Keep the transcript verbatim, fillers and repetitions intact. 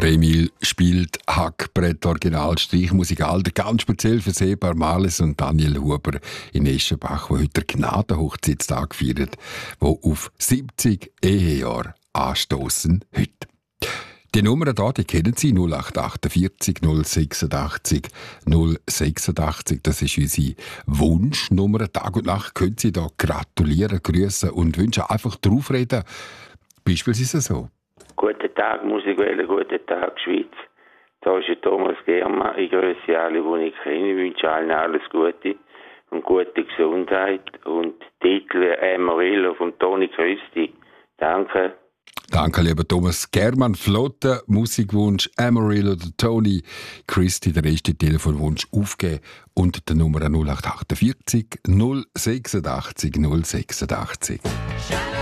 Der Emil spielt Hackbrett, Original, Streichmusik, Alter, ganz speziell für Sebar Marles und Daniel Huber in Eschenbach, wo heute der Gnadenhochzeitstag feiert, wo auf siebzig Ehejahre anstoßen heute. Die Nummer hier, die kennen Sie, null acht achtundvierzig null sechsundachtzig null sechsundachtzig. Das ist unsere Wunschnummer. Tag und Nacht können Sie da gratulieren, grüßen und wünschen, einfach draufreden. Beispielsweise so. Guten Tag, Musikwelle, guten Tag, Schweiz. Da ist der Thomas Germer. Ich grüße alle, die ich kenne. Ich wünsche allen alles Gute und gute Gesundheit. Und Titel Amarillo von Toni Christi. Danke. Danke, lieber Thomas Germann. Flotter Musikwunsch Amarillo oder Toni Christi. Der erste Telefonwunsch aufgeben und die Nummer null acht achtundvierzig null sechsundachtzig null sechsundachtzig.